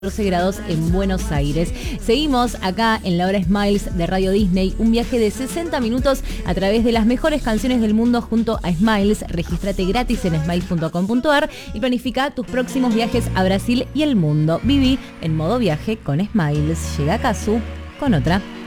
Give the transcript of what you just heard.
14 grados en Buenos Aires. Seguimos acá en la hora Smiles de Radio Disney, un viaje de 60 minutos a través de las mejores canciones del mundo junto a Smiles. Regístrate gratis en smiles.com.ar y planifica tus próximos viajes a Brasil y el mundo. Viví en modo viaje con Smiles. Llega Kazu con otra.